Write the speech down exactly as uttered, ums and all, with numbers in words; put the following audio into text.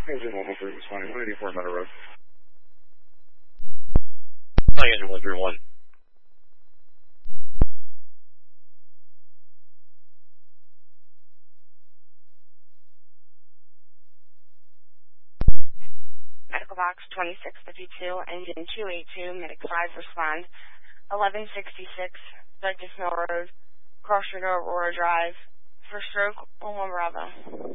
Engine one one three responding, one eighty-four Meadow Road. Hi, Engine one three one. Medical box twenty-six fifty-two, engine two eighty-two, medic five respond, eleven sixty-six, Douglas Mill Road, Cross River, Aurora Drive, for stroke, one one Bravo.